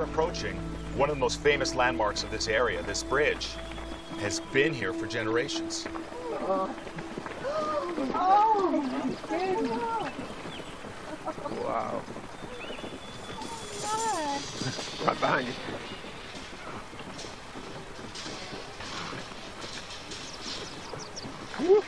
we're approaching one of the most famous landmarks of this area. This bridge has been here for generations. Wow. Right behind you. Woo.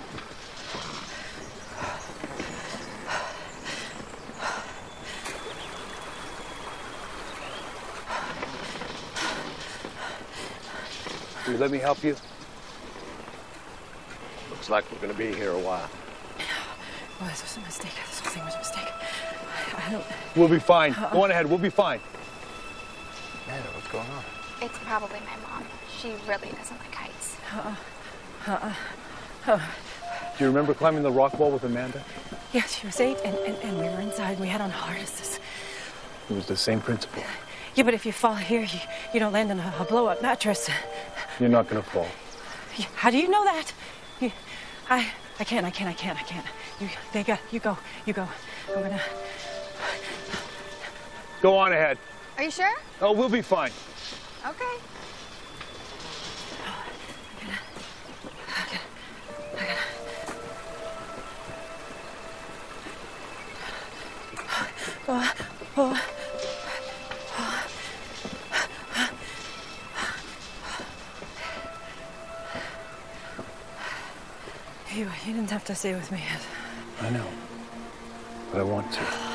Will you let me help you? Looks like we're going to be here a while. Oh, this was a mistake. This whole thing was a mistake. I don't... We'll be fine. Go on ahead. We'll be fine. Amanda, what's going on? It's probably my mom. She really doesn't like heights. Do you remember climbing the rock wall with Amanda? Yeah, she was 8, and we were inside. We had on harnesses. It was the same principle. Yeah, but if you fall here, you don't land on a blow-up mattress. You're not going to fall. How do you know that? I can't. You go. I'm gonna... Go on ahead. Are you sure? Oh, we'll be fine. Okay. You didn't have to stay with me. I know, but I want to.